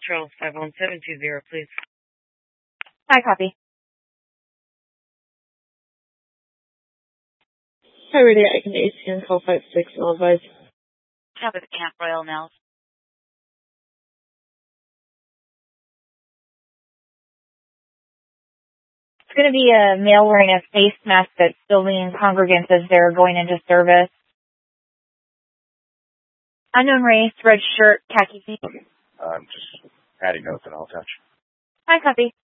Charles 51720, please. Hi, copy. Hi, Radio Icon ACN, call 56, I'll advise. Copy the Camp Royal Nels. It's going to be a male wearing a face mask that's filming congregants as they're going into service. Unknown race, red shirt, khaki jeans. I'm just adding notes and I'll touch. Hi, copy.